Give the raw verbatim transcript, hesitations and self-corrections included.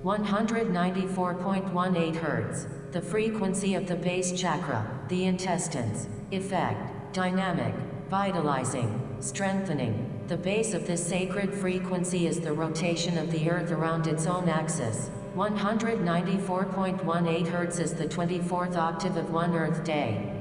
one hundred ninety-four point one eight hertz. The frequency of the base chakra, the intestines. Effect: dynamic, vitalizing, strengthening. The base of this sacred frequency is the rotation of the earth around its own axis. one hundred ninety-four point one eight hertz is the twenty-fourth octave of one Earth day.